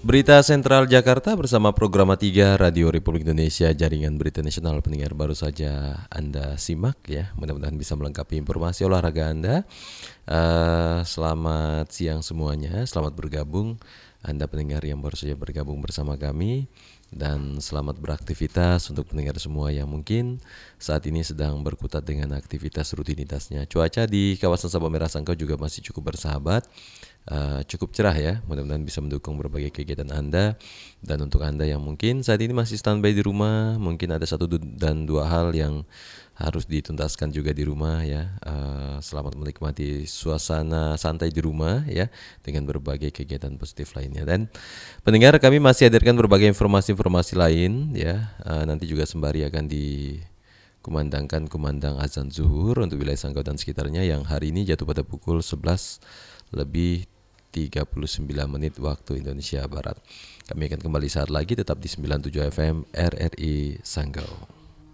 Berita Sentral Jakarta bersama Program 3 Radio Republik Indonesia Jaringan Berita Nasional. Pendengar baru saja Anda simak ya. Mudah-mudahan bisa melengkapi informasi olahraga Anda. Selamat siang semuanya. Selamat bergabung Anda pendengar yang baru saja bergabung bersama kami. Dan selamat beraktivitas untuk pendengar semua yang mungkin saat ini sedang berkutat dengan aktivitas rutinitasnya. Cuaca di kawasan Sabah Merah Sangkau juga masih cukup bersahabat. Cukup cerah ya, mudah-mudahan bisa mendukung berbagai kegiatan Anda. Dan untuk Anda yang mungkin saat ini masih standby di rumah, mungkin ada satu dan dua hal yang harus dituntaskan juga di rumah ya. Selamat menikmati suasana santai di rumah ya, dengan berbagai kegiatan positif lainnya. Dan pendengar, kami masih hadirkan berbagai informasi-informasi lain ya. Nanti juga sembari akan dikumandangkan kumandang azan zuhur untuk wilayah Sanggau dan sekitarnya yang hari ini jatuh pada pukul 11 lebih 39 menit waktu Indonesia Barat. Kami akan kembali saat lagi, tetap di 97 FM RRI Sanggau.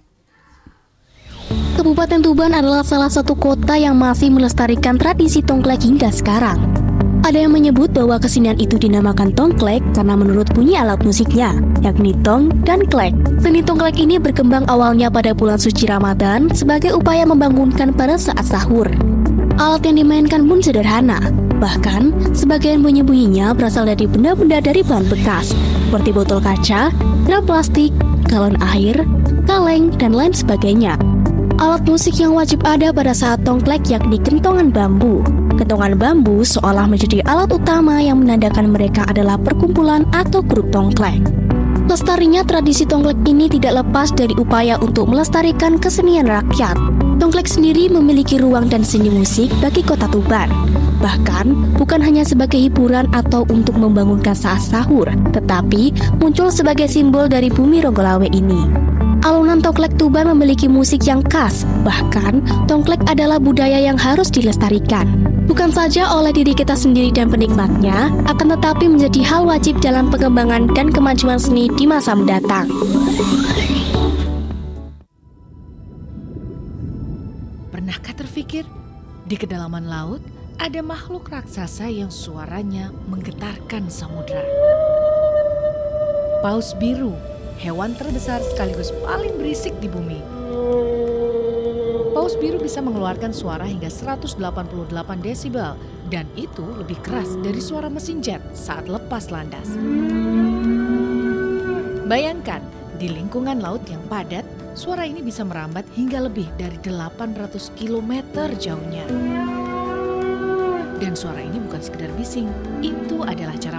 Kabupaten Tuban adalah salah satu kota yang masih melestarikan tradisi tongklek hingga sekarang. Ada yang menyebut bahwa kesenian itu dinamakan tongklek karena menurut bunyi alat musiknya, yakni tong dan klek. Seni tongklek ini berkembang awalnya pada bulan suci Ramadan sebagai upaya membangunkan pada saat sahur. Alat yang dimainkan pun sederhana, bahkan sebagian bunyi-bunyinya berasal dari benda-benda dari bahan bekas, seperti botol kaca, drum plastik, galon air, kaleng, dan lain sebagainya. Alat musik yang wajib ada pada saat tongklek yakni kentongan bambu. Kentongan bambu seolah menjadi alat utama yang menandakan mereka adalah perkumpulan atau grup tongklek. Lestarinya tradisi tongklek ini tidak lepas dari upaya untuk melestarikan kesenian rakyat. Tongklek sendiri memiliki ruang dan seni musik bagi kota Tuban. Bahkan, bukan hanya sebagai hiburan atau untuk membangunkan saat sahur, tetapi muncul sebagai simbol dari bumi Ronggolawe ini. Alunan tongklek Tuban memiliki musik yang khas, bahkan tongklek adalah budaya yang harus dilestarikan. Bukan saja oleh diri kita sendiri dan penikmatnya, akan tetapi menjadi hal wajib dalam pengembangan dan kemajuan seni di masa mendatang. Pernahkah terfikir, di kedalaman laut ada makhluk raksasa yang suaranya menggetarkan samudra? Paus biru, hewan terbesar sekaligus paling berisik di bumi. Paus biru bisa mengeluarkan suara hingga 188 desibel dan itu lebih keras dari suara mesin jet saat lepas landas. Bayangkan, di lingkungan laut yang padat, suara ini bisa merambat hingga lebih dari 800 km jauhnya. Dan suara ini bukan sekedar bising, itu adalah cara